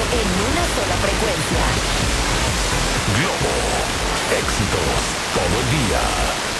en una sola frecuencia. Globo. Éxitos todo el día.